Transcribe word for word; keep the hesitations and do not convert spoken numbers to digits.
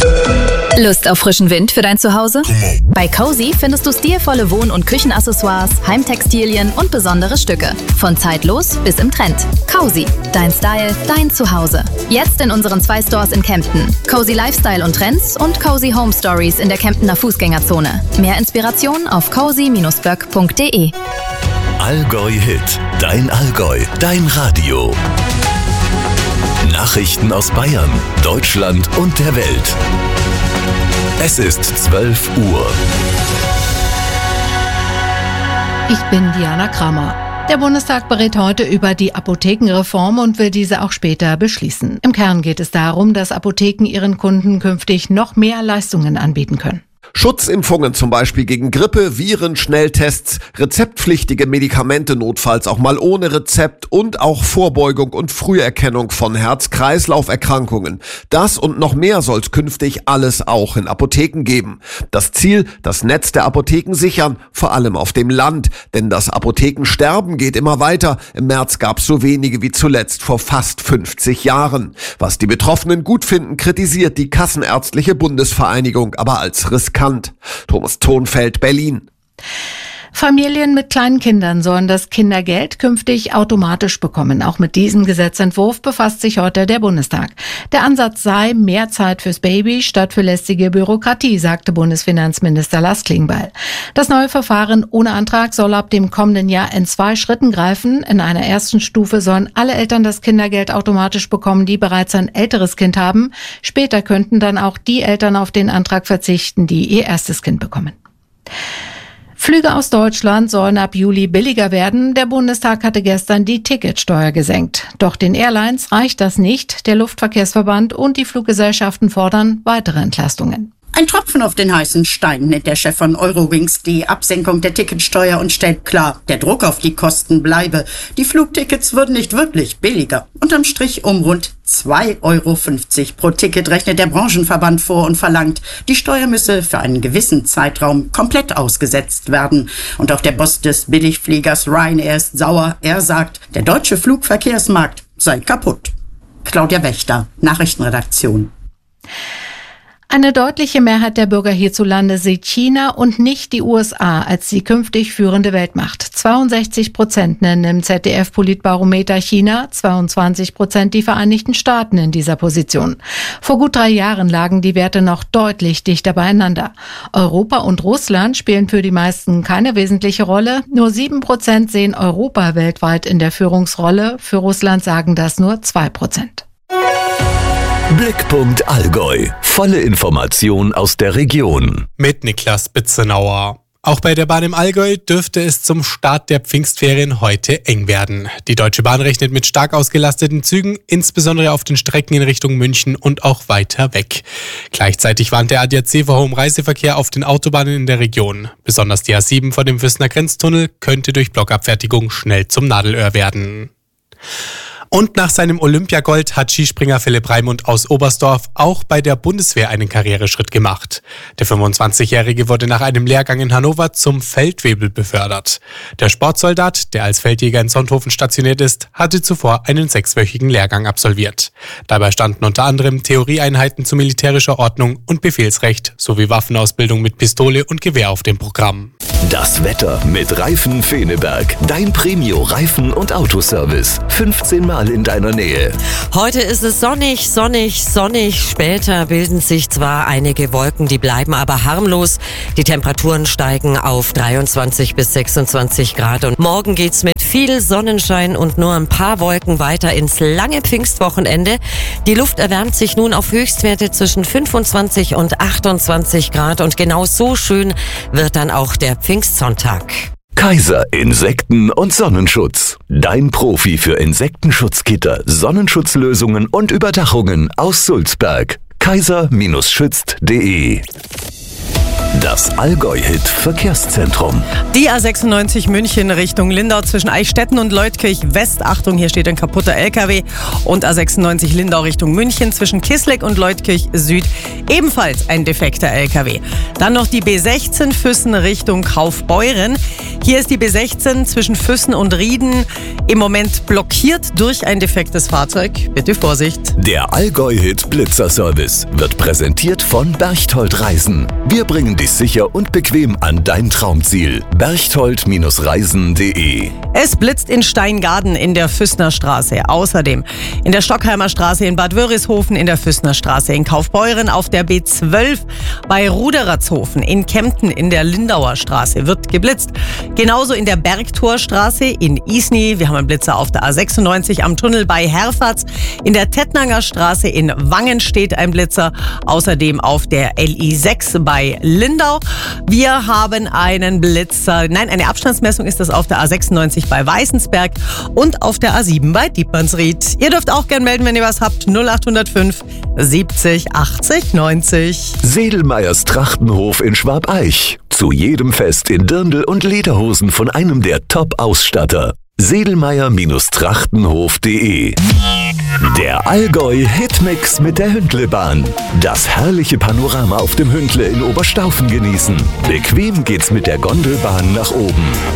Lust auf frischen Wind für dein Zuhause? Bei Cozy findest du stilvolle Wohn- und Küchenaccessoires, Heimtextilien und besondere Stücke. Von zeitlos bis im Trend. Cozy. Dein Style, dein Zuhause. Jetzt in unseren zwei Stores in Kempten. Cozy Lifestyle und Trends und Cozy Home Stories in der Kemptener Fußgängerzone. Mehr Inspiration auf cozy Bindestrich böck Punkt de. Allgäu Hit. Dein Allgäu. Dein Radio. Nachrichten aus Bayern, Deutschland und der Welt. Es ist zwölf Uhr. Ich bin Diana Kramer. Der Bundestag berät heute über die Apothekenreform und will diese auch später beschließen. Im Kern geht es darum, dass Apotheken ihren Kunden künftig noch mehr Leistungen anbieten können. Schutzimpfungen zum Beispiel gegen Grippe, Viren, Schnelltests, rezeptpflichtige Medikamente notfalls auch mal ohne Rezept und auch Vorbeugung und Früherkennung von Herz-Kreislauf-Erkrankungen. Das und noch mehr soll es künftig alles auch in Apotheken geben. Das Ziel, das Netz der Apotheken sichern, vor allem auf dem Land. Denn das Apothekensterben geht immer weiter. Im März gab es so wenige wie zuletzt vor fast fünfzig Jahren. Was die Betroffenen gut finden, kritisiert die Kassenärztliche Bundesvereinigung aber als riskant. Thomas Thonfeld, Berlin. Familien mit kleinen Kindern sollen das Kindergeld künftig automatisch bekommen. Auch mit diesem Gesetzentwurf befasst sich heute der Bundestag. Der Ansatz sei mehr Zeit fürs Baby statt für lästige Bürokratie, sagte Bundesfinanzminister Lars Klingbeil. Das neue Verfahren ohne Antrag soll ab dem kommenden Jahr in zwei Schritten greifen. In einer ersten Stufe sollen alle Eltern das Kindergeld automatisch bekommen, die bereits ein älteres Kind haben. Später könnten dann auch die Eltern auf den Antrag verzichten, die ihr erstes Kind bekommen. Flüge aus Deutschland sollen ab Juli billiger werden. Der Bundestag hatte gestern die Ticketsteuer gesenkt. Doch den Airlines reicht das nicht. Der Luftverkehrsverband und die Fluggesellschaften fordern weitere Entlastungen. Ein Tropfen auf den heißen Stein nennt der Chef von Eurowings die Absenkung der Ticketsteuer und stellt klar, der Druck auf die Kosten bleibe. Die Flugtickets würden nicht wirklich billiger. Unterm Strich um rund zwei Euro fünfzig pro Ticket rechnet der Branchenverband vor und verlangt, die Steuer müsse für einen gewissen Zeitraum komplett ausgesetzt werden. Und auch der Boss des Billigfliegers Ryanair ist sauer. Er sagt, der deutsche Flugverkehrsmarkt sei kaputt. Claudia Wächter, Nachrichtenredaktion. Eine deutliche Mehrheit der Bürger hierzulande sieht China und nicht die U S A als die künftig führende Weltmacht. zweiundsechzig Prozent nennen im Z D F-Politbarometer China, zweiundzwanzig Prozent die Vereinigten Staaten in dieser Position. Vor gut drei Jahren lagen die Werte noch deutlich dichter beieinander. Europa und Russland spielen für die meisten keine wesentliche Rolle. Nur sieben Prozent sehen Europa weltweit in der Führungsrolle. Für Russland sagen das nur zwei Prozent. Blickpunkt Allgäu. Volle Information aus der Region. Mit Niklas Bitzenauer. Auch bei der Bahn im Allgäu dürfte es zum Start der Pfingstferien heute eng werden. Die Deutsche Bahn rechnet mit stark ausgelasteten Zügen, insbesondere auf den Strecken in Richtung München und auch weiter weg. Gleichzeitig warnt der A D A C vor hohem Reiseverkehr auf den Autobahnen in der Region. Besonders die A sieben vor dem Vösner Grenztunnel könnte durch Blockabfertigung schnell zum Nadelöhr werden. Und nach seinem Olympiagold hat Skispringer Philipp Raimund aus Oberstdorf auch bei der Bundeswehr einen Karriereschritt gemacht. Der fünfundzwanzigjährige wurde nach einem Lehrgang in Hannover zum Feldwebel befördert. Der Sportsoldat, der als Feldjäger in Sonthofen stationiert ist, hatte zuvor einen sechswöchigen Lehrgang absolviert. Dabei standen unter anderem Theorieeinheiten zu militärischer Ordnung und Befehlsrecht sowie Waffenausbildung mit Pistole und Gewehr auf dem Programm. Das Wetter mit Reifen Feneberg. Dein Premio-Reifen- und Autoservice. fünfzehn Mal in deiner Nähe. Heute ist es sonnig, sonnig, sonnig. Später bilden sich zwar einige Wolken, die bleiben aber harmlos. Die Temperaturen steigen auf dreiundzwanzig bis sechsundzwanzig Grad. Und morgen geht's mit viel Sonnenschein und nur ein paar Wolken weiter ins lange Pfingstwochenende. Die Luft erwärmt sich nun auf Höchstwerte zwischen fünfundzwanzig und achtundzwanzig Grad. Und genau so schön wird dann auch der Pfingstsonntag. Kaiser Insekten- und Sonnenschutz. Dein Profi für Insektenschutzgitter, Sonnenschutzlösungen und Überdachungen aus Sulzberg. kaiser Bindestrich schützt Punkt de Das Allgäu-Hit Verkehrszentrum. Die A sechsundneunzig München Richtung Lindau zwischen Eichstätten und Leutkirch West. Achtung, hier steht ein kaputter L K W. Und A sechsundneunzig Lindau Richtung München zwischen Kisleck und Leutkirch Süd. Ebenfalls ein defekter L K W. Dann noch die B sechzehn Füssen Richtung Kaufbeuren. Hier ist die B sechzehn zwischen Füssen und Rieden im Moment blockiert durch ein defektes Fahrzeug. Bitte Vorsicht. Der Allgäu-Hit Blitzerservice wird präsentiert von Berchtold Reisen. Wir bringen dich sicher und bequem an dein Traumziel. berchtold Reisen punkt de. Es blitzt in Steingaden in der Füssner Straße. Außerdem in der Stockheimer Straße in Bad Wörishofen, in der Füssner Straße in Kaufbeuren, auf der B zwölf bei Ruderatshofen, in Kempten in der Lindauer Straße wird geblitzt. Genauso in der Bergtorstraße in Isny. Wir haben einen Blitzer auf der A sechsundneunzig am Tunnel bei Herfatz. In der Tettnanger Straße in Wangen steht ein Blitzer. Außerdem auf der L I sechs bei Lindau. Wir haben einen Blitzer, nein, eine Abstandsmessung ist das auf der A sechsundneunzig bei Weißensberg und auf der A sieben bei Dietmannsried. Ihr dürft auch gern melden, wenn ihr was habt. null acht null fünf siebzig achtzig neunzig. Sedelmeyers Trachtenhof in Schwabeich. Zu jedem Fest in Dirndl und Lederhosen von einem der Top-Ausstatter. Sedelmeyer Trachtenhof punkt de. Der Allgäu-Hitmix mit der Hündlebahn. Das herrliche Panorama auf dem Hündle in Oberstaufen genießen. Bequem geht's mit der Gondelbahn nach oben.